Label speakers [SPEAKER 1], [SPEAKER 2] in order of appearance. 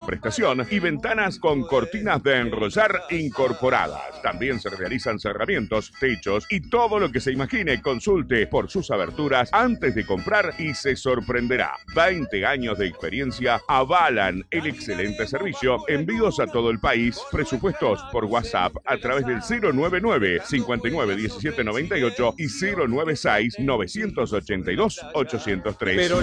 [SPEAKER 1] prestación y ventanas con cortinas de enrollar incorporadas. También se realizan cerramientos, techos y todo lo que se imagine. Consulte por sus aberturas antes de comprar y se sorprenderá. 20 años de experiencia avalan el excelente servicio. Envíos a todo el país. Presupuestos por WhatsApp a través del 099 59 17 98 y 096 982 803.